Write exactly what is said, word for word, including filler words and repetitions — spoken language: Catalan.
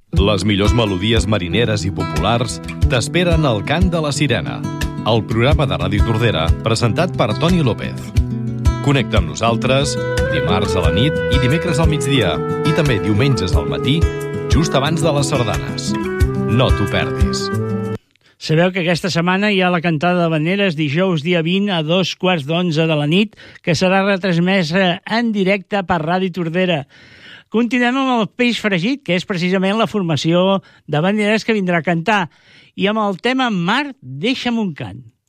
Les millors melodies marineres i populars t'esperen al Cant de la Sirena, el programa de Ràdio Tordera presentat per Toni López. Connecta amb nosaltres dimarts a la nit i dimecres al migdia i també diumenges al matí, just abans de les sardanes. No t'ho perdis. Sabeu que aquesta setmana hi ha la cantada d'Havaneres dijous dia vint a dos quarts d'onze de la nit, que serà retransmesa en directe per Ràdio Tordera. Continuem amb el Peix Fregit, que és precisament la formació d'Havaneres que vindrà a cantar, i amb el tema Mar, deixa'm un cant.